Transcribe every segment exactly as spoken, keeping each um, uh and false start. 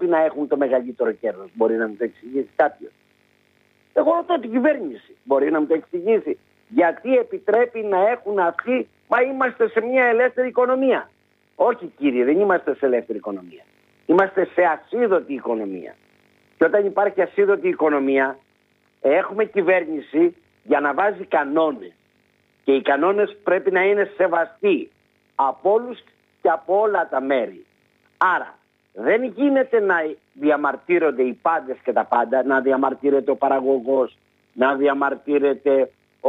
πρέπει να έχουν το μεγαλύτερο κέρδος? Μπορεί να μου το εξηγήσει κάποιος? Εγώ ρωτώ την κυβέρνηση, μπορεί να μου το εξηγήσει? Γιατί επιτρέπει να έχουν αυτοί? Μα είμαστε σε μια ελεύθερη οικονομία. Όχι κύριε, δεν είμαστε σε ελεύθερη οικονομία. Είμαστε σε ασίδωτη οικονομία. Και όταν υπάρχει ασίδωτη οικονομία, έχουμε κυβέρνηση για να βάζει κανόνες. Και οι κανόνες πρέπει να είναι σεβαστοί από όλους και από όλα τα μέρη. Άρα δεν γίνεται να διαμαρτύρονται οι πάντες και τα πάντα, να διαμαρτύρεται ο παραγωγός, να διαμαρτύρεται ο,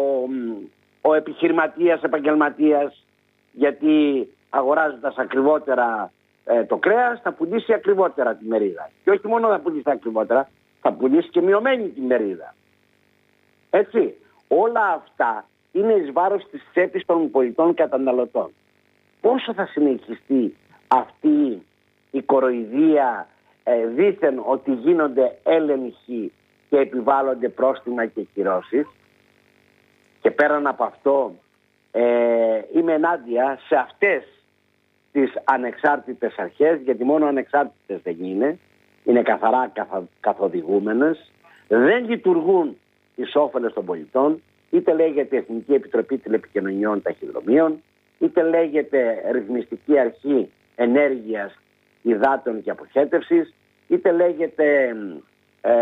ο επιχειρηματίας, επαγγελματίας, γιατί αγοράζοντας ακριβότερα ε, το κρέας θα πουλήσει ακριβότερα τη μερίδα. Και όχι μόνο θα πουλήσει ακριβότερα, θα πουλήσει και μειωμένη τη μερίδα. Έτσι, όλα αυτά είναι εις βάρος της τσέπης των πολιτών καταναλωτών. Πόσο θα συνεχιστεί αυτή η κοροϊδία ε, δήθεν ότι γίνονται έλεγχοι και επιβάλλονται πρόστιμα και κυρώσεις? Και πέραν από αυτό ε, είμαι ενάντια σε αυτές τις ανεξάρτητες αρχές, γιατί μόνο ανεξάρτητες δεν είναι, είναι καθαρά καθα, καθοδηγούμενες, δεν λειτουργούν εις όφελος των πολιτών, είτε λέγεται Εθνική Επιτροπή Τηλεπικοινωνιών Ταχυδρομείων, είτε λέγεται Ρυθμιστική Αρχή Ενέργειας, Υδάτων και Αποχέτευσης, είτε λέγεται ε,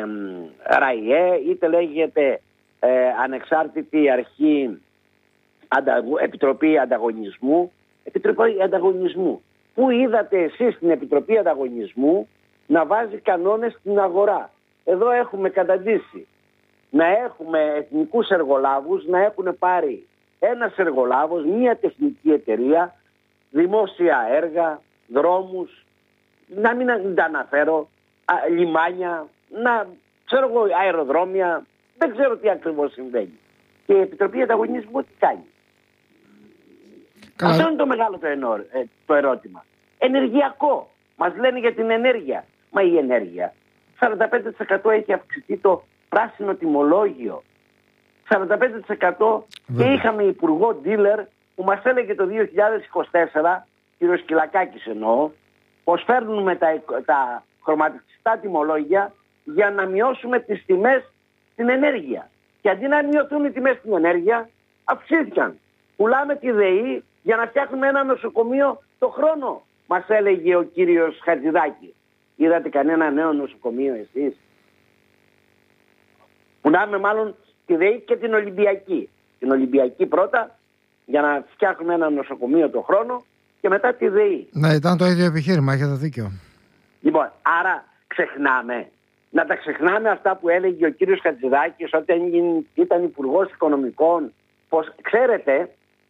ΡΑΙΕ, είτε λέγεται ε, Ανεξάρτητη Αρχή Ανταγου, Επιτροπή Ανταγωνισμού. Επιτροπή Ανταγωνισμού. Πού είδατε εσείς την Επιτροπή Ανταγωνισμού να βάζει κανόνες στην αγορά? Εδώ έχουμε καταντήσει να έχουμε εθνικούς εργολάβους, να έχουν πάρει ένας εργολάβος, μία τεχνική εταιρεία, δημόσια έργα, δρόμους, να μην τα αναφέρω, α, λιμάνια, να ξέρω εγώ, αεροδρόμια, δεν ξέρω τι ακριβώς συμβαίνει. Και η Επιτροπή Ανταγωνισμού τι κάνει? Καλά. Αυτό είναι το μεγάλο το, ενό, ε, το ερώτημα. Ενεργειακό. Μας λένε για την ενέργεια. Μα η ενέργεια σαράντα πέντε τοις εκατό έχει αυξηθεί το πράσινο τιμολόγιο. σαράντα πέντε τοις εκατό και είχαμε υπουργό dealer που μας έλεγε το δύο χιλιάδες είκοσι τέσσερα, κύριο Σκυλακάκης εννοώ, πως φέρνουμε τα, τα χρωματιστά τιμολόγια για να μειώσουμε τις τιμές στην ενέργεια. Και αντί να μειωθούν οι τιμές στην ενέργεια, αυξήθηκαν. Πουλάμε τη ΔΕΗ για να φτιάχνουμε ένα νοσοκομείο το χρόνο, μας έλεγε ο κύριος Χατζηδάκης. Είδατε κανένα νέο νοσοκομείο εσείς? Πουλάμε μάλλον τη ΔΕΗ και την Ολυμπιακή. Την Ολυμπιακή πρώτα για να φτιάχνουμε ένα νοσοκομείο το χρόνο και μετά τη ΔΕΗ. Ναι, ήταν το ίδιο επιχείρημα, έχετε δίκιο. Λοιπόν, άρα ξεχνάμε. Να τα ξεχνάμε αυτά που έλεγε ο κύριος Χατζηδάκης όταν ήταν υπουργός οικονομικών. Πως, ξέρετε,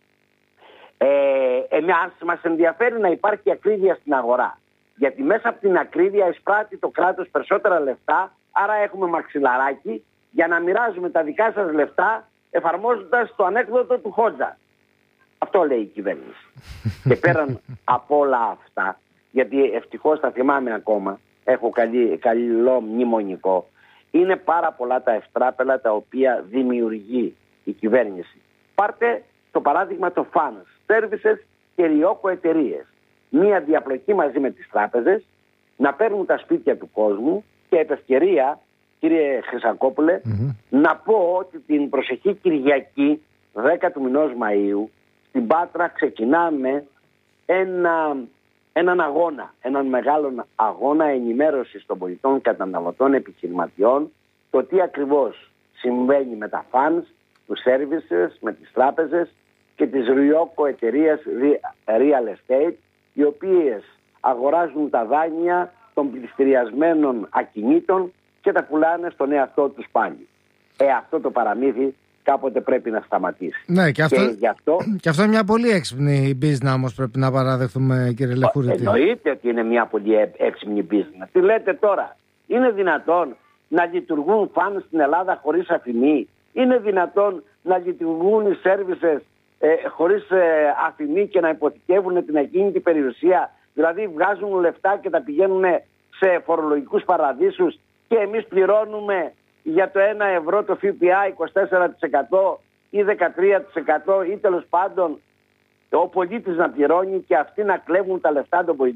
ε, εμάς μας ενδιαφέρει να υπάρχει ακρίβεια στην αγορά. Γιατί μέσα από την ακρίβεια εισπράττει το κράτος περισσότερα λεφτά, άρα έχουμε μαξιλαράκι για να μοιράζουμε τα δικά σας λεφτά εφαρμόζοντας το ανέκδοτο του Χότζα. Αυτό λέει η κυβέρνηση. Και πέραν από όλα αυτά, γιατί ευτυχώς τα θυμάμαι ακόμα, έχω καλή, καλό μνημονικό, είναι πάρα πολλά τα ευτράπελα τα οποία δημιουργεί η κυβέρνηση. Πάρτε το παράδειγμα το Funds Services και Ryoko εταιρείες. Μία διαπλοκή μαζί με τις τράπεζες να παίρνουν τα σπίτια του κόσμου και επ' ευκαιρία, κύριε Χρυσακόπουλε, mm-hmm. να πω ότι την προσεχή Κυριακή, δέκα του μηνός Μαΐου, στην Πάτρα ξεκινάμε ένα, έναν αγώνα, έναν μεγάλο αγώνα ενημέρωσης των πολιτών, καταναλωτών, επιχειρηματιών, το τι ακριβώς συμβαίνει με τα funds, τους services, με τις τράπεζες και τις Ryoko εταιρείες real estate, οι οποίες αγοράζουν τα δάνεια των πληστηριασμένων ακινήτων και τα πουλάνε στον εαυτό τους πάλι. Ε, αυτό το παραμύθι κάποτε πρέπει να σταματήσει. Ναι, και αυτό, και γι αυτό, και αυτό είναι μια πολύ έξυπνη business, όμως πρέπει να παραδεχτούμε, κύριε Λεχούρητη. Εννοείται ότι είναι μια πολύ έξυπνη business. Τι λέτε τώρα? Είναι δυνατόν να λειτουργούν φαν στην Ελλάδα χωρίς αφημί? Είναι δυνατόν να λειτουργούν οι services ε, χωρίς ε, αφημί και να υποθηκεύουν την ακίνητη περιουσία? Δηλαδή βγάζουν λεφτά και τα πηγαίνουν σε φορολογικούς παραδείσους και εμείς πληρώνουμε για το ένα ευρώ το ΦΠΑ είκοσι τέσσερα τοις εκατό ή δεκατρία τοις εκατό ή τέλος πάντων ο πολίτης να πληρώνει και αυτοί να κλέβουν τα λεφτά των πολιτών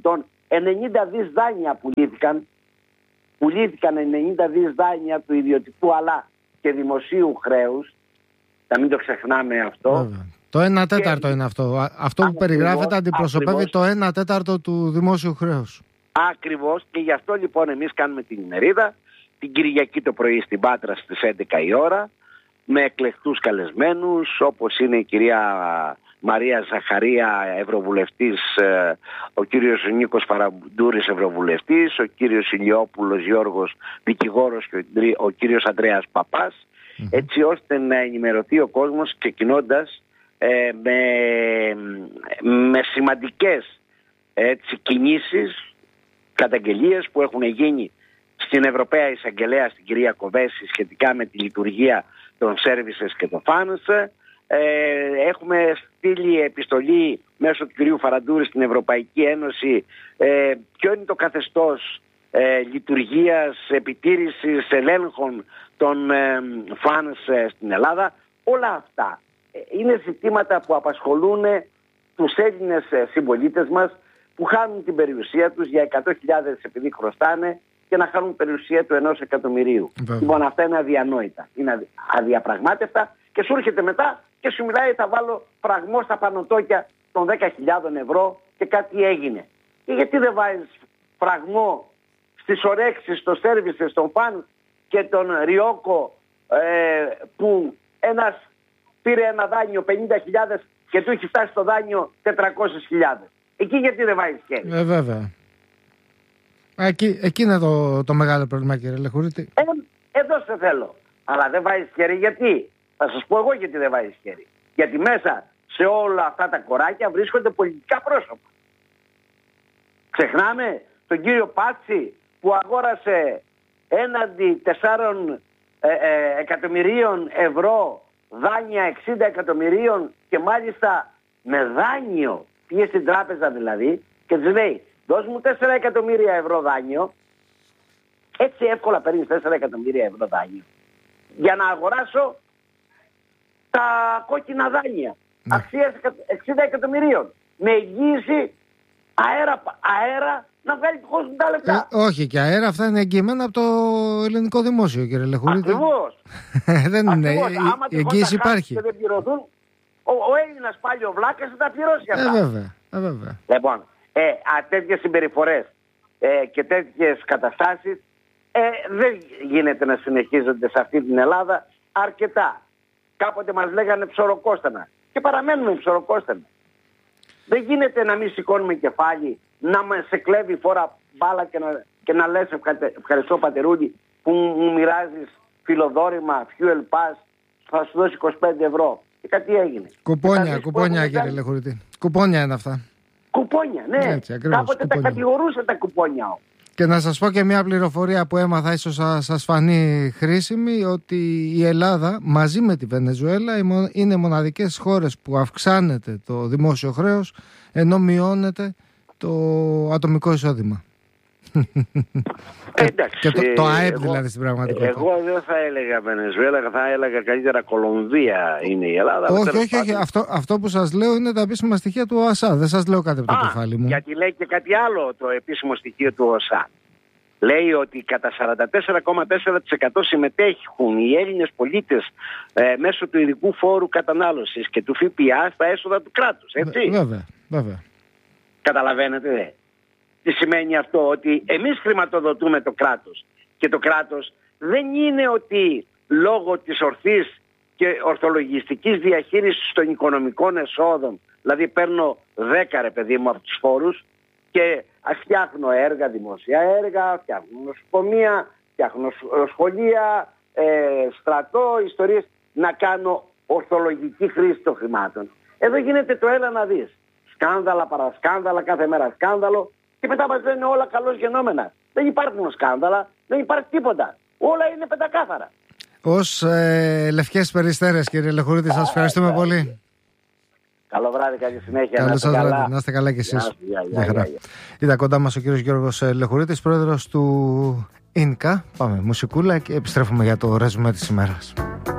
ενενήντα δις δάνεια πουλήθηκαν. Πουλήθηκαν ενενήντα δις δάνεια του ιδιωτικού αλλά και δημοσίου χρέους. Να μην το ξεχνάμε αυτό. Βέβαια. Το ένα τέταρτο και... είναι αυτό. Αυτό που περιγράφεται αντιπροσωπεύει ακριβώς το ένα τέταρτο του δημόσιου χρέους. Ακριβώς, και γι' αυτό λοιπόν εμείς κάνουμε την ημερίδα την Κυριακή το πρωί στην Πάτρα στις έντεκα η ώρα, με εκλεκτούς καλεσμένους όπως είναι η κυρία Μαρία Ζαχαρία Ευρωβουλευτής, ο κύριος Νίκος Παραντούρης Ευρωβουλευτής, ο κύριος Ηλιόπουλος Γιώργος δικηγόρος και ο κύριος Ανδρέας Παπάς, mm-hmm. έτσι ώστε να ενημερωθεί ο κόσμος ξεκινώντας ε, με, με σημαντικές έτσι, κινήσεις, καταγγελίες που έχουν γίνει στην Ευρωπαία Εισαγγελέα, στην κυρία Κοβέση, σχετικά με τη λειτουργία των services και των funds. Ε, έχουμε στείλει επιστολή μέσω του κυρίου Φαραντούρη στην Ευρωπαϊκή Ένωση ε, ποιο είναι το καθεστώς ε, λειτουργίας, επιτήρησης, ελέγχων των ε, funds ε, στην Ελλάδα. Όλα αυτά ε, είναι ζητήματα που απασχολούν τους Έλληνες ε, συμπολίτες μας, που χάνουν την περιουσία τους για εκατό χιλιάδες επειδή χρωστάνε και να χάνουν περιουσία του ενός εκατομμυρίου. Βέβαια. Λοιπόν, αυτά είναι αδιανόητα, είναι αδιαπραγμάτευτα και σου έρχεται μετά και σου μιλάει θα βάλω φραγμό στα πανωτόκια των δέκα χιλιάδες ευρώ και κάτι έγινε. Και γιατί δεν βάζεις φραγμό στις ορέξεις, στο services, στον φαν και τον Ριόκο ε, που ένας πήρε ένα δάνειο πενήντα χιλιάδες και του έχει φτάσει το δάνειο τετρακόσιες χιλιάδες. Εκεί γιατί δεν βάζεις χέρι. Ε, βέβαια. Εκεί, εκεί είναι το, το μεγάλο πρόβλημα, κύριε Λεχουρίτη. Ε, εδώ σε θέλω. Αλλά δεν βάζεις χέρι γιατί. Θα σας πω εγώ γιατί δεν βάζεις χέρι. Γιατί μέσα σε όλα αυτά τα κοράκια βρίσκονται πολιτικά πρόσωπα. Ξεχνάμε τον κύριο Πάτσι που αγόρασε έναντι τεσσάρων ε, ε, εκατομμυρίων ευρώ δάνεια εξήντα εκατομμυρίων και μάλιστα με δάνειο. Πήγε στην τράπεζα δηλαδή και της λέει δώσ' μου τέσσερα εκατομμύρια ευρώ δάνειο. Έτσι εύκολα παίρνεις τέσσερα εκατομμύρια ευρώ δάνειο για να αγοράσω τα κόκκινα δάνεια ναι. αξίας εξήντα εκατομμυρίων με εγγύηση αέρα, αέρα να βγάλει το ογδόντα λεπτά. Ε, όχι, και αέρα αυτά είναι εγγυημένα από το ελληνικό δημόσιο, κύριε Λεχουρίτη. Ακριβώς. Δεν είναι. Η εγγύηση υπάρχει. Και δεν πληρωθούν, ο, ο Έλληνας πάλι ο βλάκας θα τα πληρώσει αυτά. Ε, βέβαια. Ε, βέβαια. Λοιπόν, ε, α, τέτοιες συμπεριφορές ε, και τέτοιες καταστάσεις ε, δεν γίνεται να συνεχίζονται σε αυτή την Ελλάδα αρκετά. Κάποτε μας λέγανε ψωροκόστανα και παραμένουμε ψωροκόστανα. Δεν γίνεται να μην σηκώνουμε κεφάλι, να μας σε κλέβει φορά μπάλα και να, και να λες ευχαριστώ πατερούλη που μου μοιράζεις φιλοδόρημα, fuel pass, θα σου δώσει είκοσι πέντε ευρώ. Και κάτι έγινε. Κουπόνια, κουπόνια κύριε Λεχουρίτη. Κουπόνια είναι αυτά. Κουπόνια, ναι. Έτσι, ακριβώς, κάποτε κουπόνια. Τα κατηγορούσε τα κουπόνια. Και να σας πω και μια πληροφορία που έμαθα, ίσως θα σας φανεί χρήσιμη, ότι η Ελλάδα μαζί με τη Βενεζουέλα είναι μοναδικές χώρες που αυξάνεται το δημόσιο χρέος ενώ μειώνεται το ατομικό εισόδημα. Εντάξει, και το, το ΑΕΠ εγώ, δηλαδή στην πραγματικότητα. Εγώ δεν θα έλεγα Βενεζουέλα, θα έλεγα καλύτερα Κολομβία είναι η Ελλάδα. Όχι, όχι, όχι. Αυτό, αυτό που σας λέω είναι τα επίσημα στοιχεία του ΟΑΣΑ. Δεν σας λέω κάτι από το κεφάλι μου. Γιατί λέει και κάτι άλλο το επίσημο στοιχείο του ΟΑΣΑ. Λέει ότι κατά σαράντα τέσσερα κόμμα τέσσερα τοις εκατό συμμετέχουν οι Έλληνες πολίτες ε, μέσω του ειδικού φόρου κατανάλωσης και του ΦΠΑ στα έσοδα του κράτους. Έτσι. Βέβαια, βέβαια. Καταλαβαίνετε, δε. Τι σημαίνει αυτό, ότι εμείς χρηματοδοτούμε το κράτος και το κράτος δεν είναι ότι λόγω της ορθής και ορθολογιστικής διαχείρισης των οικονομικών εσόδων, δηλαδή παίρνω δέκα ρε παιδί μου από τους φόρους και φτιάχνω έργα, δημόσια έργα, φτιάχνω νοσοκομεία, φτιάχνω σχολεία, ε, στρατό, ιστορίες, να κάνω ορθολογική χρήση των χρημάτων. Εδώ γίνεται το έλα να δεις. Σκάνδαλα παρασκάνδαλα, κάθε μέρα σκάνδαλο. Και μετά μας λένε όλα καλώς γεννόμενα. Δεν υπάρχουν σκάνδαλα, δεν υπάρχει τίποτα. Όλα είναι πεντακάθαρα. Ως ε, λευκές περιστέρες, κύριε Λεχουρίτη, σας ευχαριστούμε πολύ. Καλό βράδυ, καλή συνέχεια. Καλό σας βράδυ, να είστε καλά κι εσείς. Ήταν κοντά μας ο κύριος Γιώργος Λεχουρίτης, πρόεδρος του ίνκα. Πάμε μουσικούλα και επιστρέφουμε για το ρεζουμέ της ημέρας.